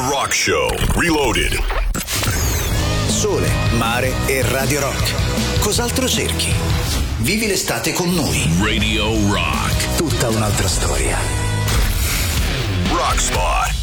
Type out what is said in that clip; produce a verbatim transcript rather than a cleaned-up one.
Rock Show Reloaded. Sole, mare e Radio Rock. Cos'altro cerchi? Vivi l'estate con noi. Radio Rock. Tutta un'altra storia. Rock Spot.